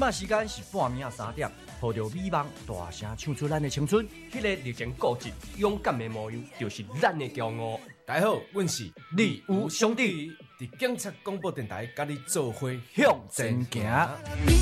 仔时间是半暝3点，抱着美梦，大声唱出咱的青春。 迄个热情固执、勇敢的模样，就是咱的骄傲。 大家好，阮是李有兄弟， 伫警察广播电台，甲你做伙向前行。